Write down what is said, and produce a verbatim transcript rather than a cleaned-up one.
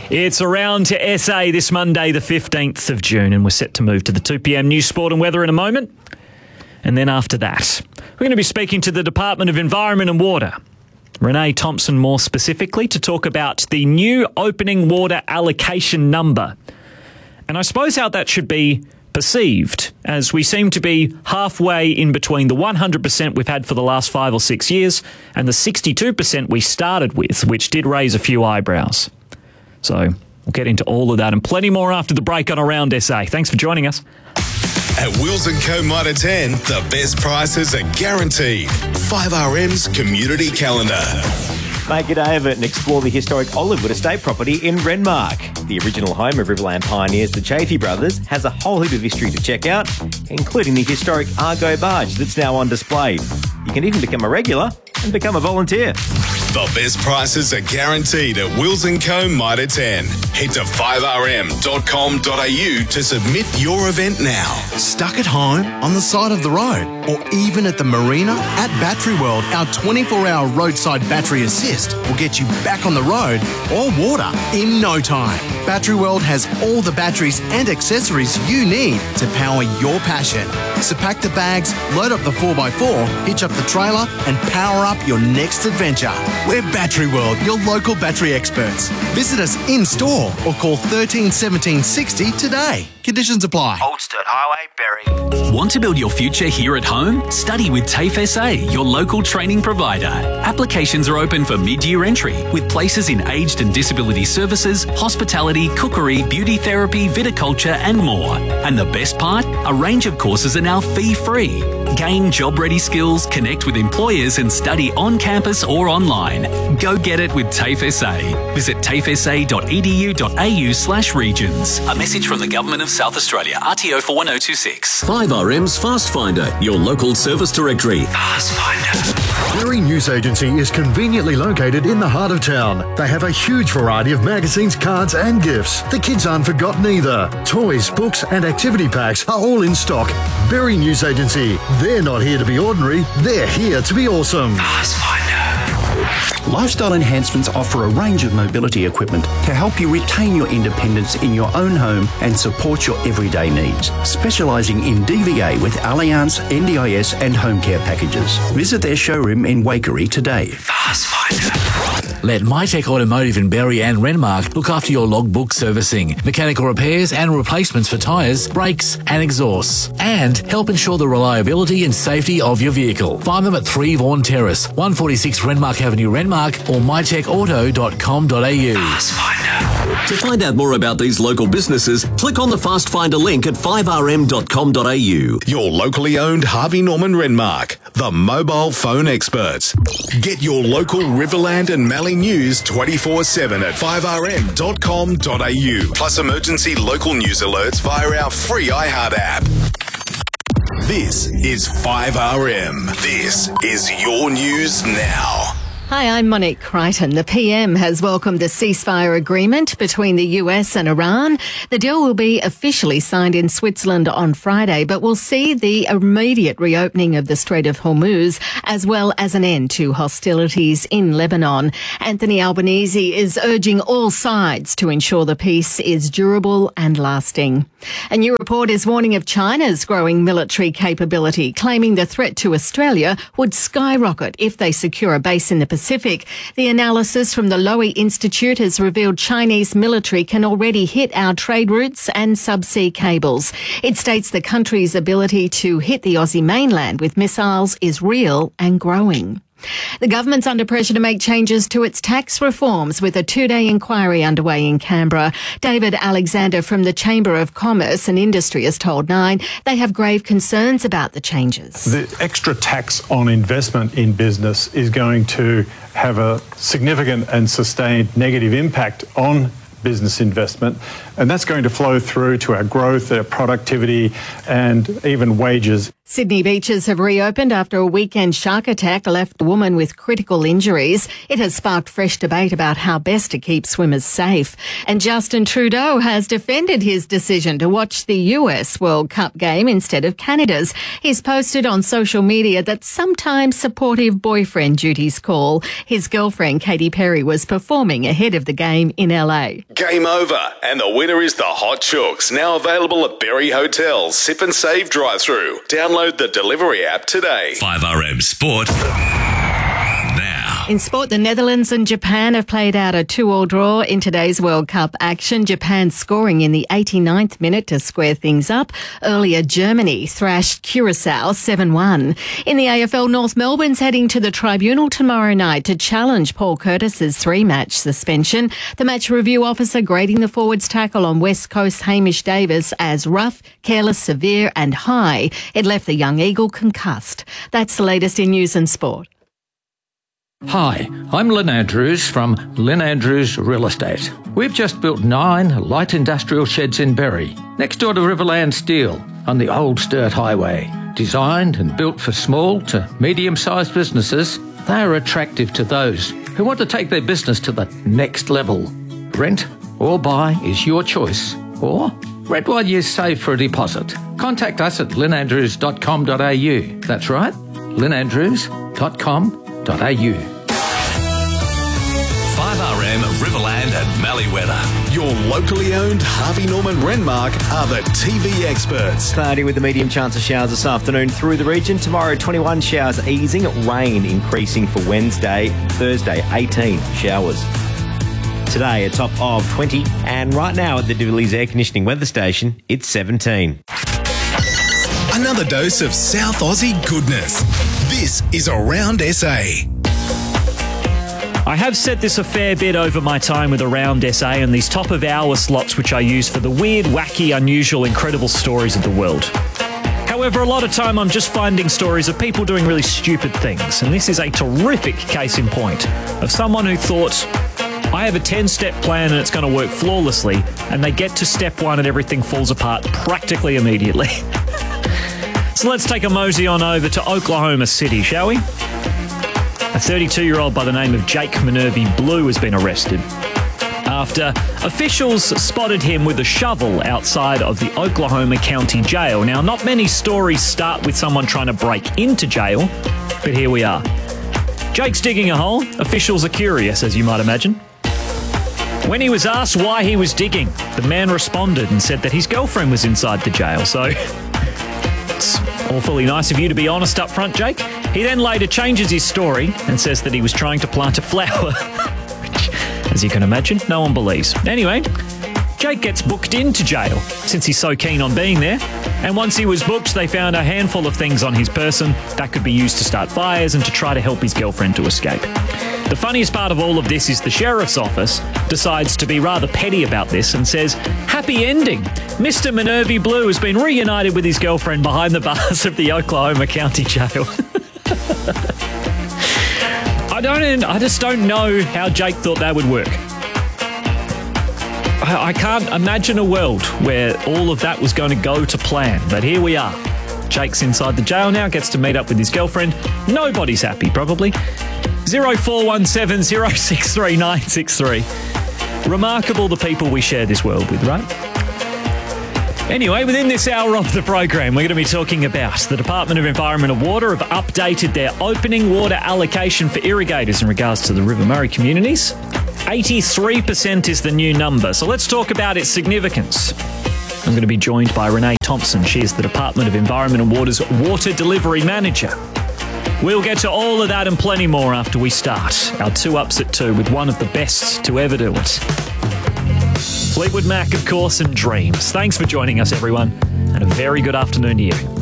It's around to S A this Monday, the fifteenth of June, and we're set to move to the two p.m. news, sport and weather in a moment. And then after that, we're going to be speaking to the Department of Environment and Water, Renee Thompson more specifically, to talk about the new opening water allocation number. And I suppose how that should be perceived, as we seem to be halfway in between the one hundred percent we've had for the last five or six years and the sixty-two percent we started with, which did raise a few eyebrows. So we'll get into all of that and plenty more after the break on Around S A. Thanks for joining us. At Wills and Co Mitre ten, the best prices are guaranteed. five R M's Community Calendar. Make it over and explore the historic Olivewood estate property in Renmark. The original home of Riverland pioneers, the Chaffey brothers, has a whole heap of history to check out, including the historic Argo barge that's now on display. You can even become a regular and become a volunteer. The best prices are guaranteed at Wills and Co Mitre ten. Head to five r m dot com dot a u to submit your event now. Stuck at home, on the side of the road, or even at the marina? At Battery World, our twenty-four hour roadside battery assist will get you back on the road or water in no time. Battery World has all the batteries and accessories you need to power your passion. So pack the bags, load up the four by four, hitch up the trailer, and power up your next adventure. We're Battery World, your local battery experts. Visit us in store or call thirteen seventeen sixty today. Conditions apply. Old Sturt Highway, Berry. Want to build your future here at home? Study with TAFE S A, your local training provider. Applications are open for mid-year entry with places in aged and disability services, hospitality, cookery, beauty therapy, viticulture and more. And the best part? A range of courses are now fee-free. Gain job-ready skills, connect with employers and study on campus or online. Go get it with TAFE S A. Visit tafe s a dot e d u dot a u slash regions. A message from the Government of South Australia, R T O four one oh two six. five R M's Fast Finder, your local service directory. Fast Finder. Berry News Agency is conveniently located in the heart of town. They have a huge variety of magazines, cards and gifts. The kids aren't forgotten either. Toys, books and activity packs are all in stock. Berry News Agency. They're not here to be ordinary, they're here to be awesome. Fast Finder. Lifestyle Enhancements offer a range of mobility equipment to help you retain your independence in your own home and support your everyday needs. Specialising in D V A with Allianz, N D I S and home care packages. Visit their showroom in Waikerie today. Fast Finder. Let MyTech Automotive in Berry and Renmark look after your logbook servicing, mechanical repairs and replacements for tyres, brakes and exhausts, and help ensure the reliability and safety of your vehicle. Find them at three Vaughan Terrace, one forty-six Renmark Avenue, Renmark, or my tech auto dot com dot a u. Fast Finder. To find out more about these local businesses, click on the Fast Finder link at five r m dot com dot a u. Your locally owned Harvey Norman Renmark, the mobile phone experts. Get your local Riverland and Mallee news twenty-four seven at five r m dot com dot a u. Plus emergency local news alerts via our free iHeart app. This is five R M. This is your news now. Hi, I'm Monique Crichton. The P M has welcomed the ceasefire agreement between the U S and Iran. The deal will be officially signed in Switzerland on Friday, but will see the immediate reopening of the Strait of Hormuz, as well as an end to hostilities in Lebanon. Anthony Albanese is urging all sides to ensure the peace is durable and lasting. A new report is warning of China's growing military capability, claiming the threat to Australia would skyrocket if they secure a base in the Pacific. The analysis from the Lowy Institute has revealed Chinese military can already hit our trade routes and subsea cables. It states the country's ability to hit the Aussie mainland with missiles is real and growing. The government's under pressure to make changes to its tax reforms, with a two-day inquiry underway in Canberra. David Alexander from the Chamber of Commerce and Industry has told Nine they have grave concerns about the changes. The extra tax on investment in business is going to have a significant and sustained negative impact on business investment, and that's going to flow through to our growth, our productivity and even wages. Sydney beaches have reopened after a weekend shark attack left a woman with critical injuries. It has sparked fresh debate about how best to keep swimmers safe. And Justin Trudeau has defended his decision to watch the U S World Cup game instead of Canada's. He's posted on social media that sometimes supportive boyfriend duties call. His girlfriend Katy Perry was performing ahead of the game in L A. Game over, and the winner is the Hot Chooks, now available at Berry Hotel's Sip and Save drive-through. Download the delivery app today. five R M Sport now. In sport, the Netherlands and Japan have played out a two-all draw in today's World Cup action. Japan scoring in the eighty-ninth minute to square things up. Earlier, Germany thrashed Curacao seven one. In the A F L, North Melbourne's heading to the tribunal tomorrow night to challenge Paul Curtis's three-match suspension. The match review officer grading the forwards tackle on West Coast Hamish Davis as rough, careless, severe and high. It left the young Eagle concussed. That's the latest in news and sport. Hi, I'm Lynn Andrews from Lynn Andrews Real Estate. We've just built nine light industrial sheds in Berry, next door to Riverland Steel on the Old Sturt Highway. Designed and built for small to medium-sized businesses, they are attractive to those who want to take their business to the next level. Rent or buy is your choice, or rent while you save for a deposit. Contact us at lynn andrews dot com dot a u. That's right, lynn andrews dot com dot a u. five R M Riverland and Mallee weather. Your locally owned Harvey Norman Renmark are the T V experts. Cloudy with a medium chance of showers this afternoon through the region. Tomorrow, twenty-one showers easing, rain increasing for Wednesday, Thursday, eighteen showers. Today, a top of twenty, and right now at the Divillies Air Conditioning Weather Station, it's seventeen. Another dose of South Aussie goodness. This is Around S A. I have said this a fair bit over my time with Around S A and these top of hour slots which I use for the weird, wacky, unusual, incredible stories of the world. However, a lot of time I'm just finding stories of people doing really stupid things, and this is a terrific case in point of someone who thought, I have a ten-step plan and it's going to work flawlessly, and they get to step one and everything falls apart practically immediately. So let's take a mosey on over to Oklahoma City, shall we? A thirty-two-year-old by the name of Jake Minervi Blue has been arrested after officials spotted him with a shovel outside of the Oklahoma County Jail. Now, not many stories start with someone trying to break into jail, but here we are. Jake's digging a hole. Officials are curious, as you might imagine. When he was asked why he was digging, the man responded and said that his girlfriend was inside the jail. So it's awfully nice of you to be honest up front, Jake. He then later changes his story and says that he was trying to plant a flower, which, as you can imagine, no one believes. Anyway, Jake gets booked into jail since he's so keen on being there. And once he was booked, they found a handful of things on his person that could be used to start fires and to try to help his girlfriend to escape. The funniest part of all of this is the sheriff's office decides to be rather petty about this and says, happy ending. Mister Minervi Blue has been reunited with his girlfriend behind the bars of the Oklahoma County Jail. I don't, I just don't know how Jake thought that would work. I, I can't imagine a world where all of that was going to go to plan, but here we are. Jake's inside the jail now, gets to meet up with his girlfriend. Nobody's happy, probably. zero four one seven zero six three nine six three. Remarkable the people we share this world with, right? Anyway, within this hour of the program, we're going to be talking about the Department of Environment and Water have updated their opening water allocation for irrigators in regards to the River Murray communities. eighty-three percent is the new number, so let's talk about its significance. I'm going to be joined by Renee Thompson. She is the Department of Environment and Water's Water Delivery Manager. We'll get to all of that and plenty more after we start our two ups at two with one of the best to ever do it. Fleetwood Mac, of course, and Dreams. Thanks for joining us, everyone, and a very good afternoon to you.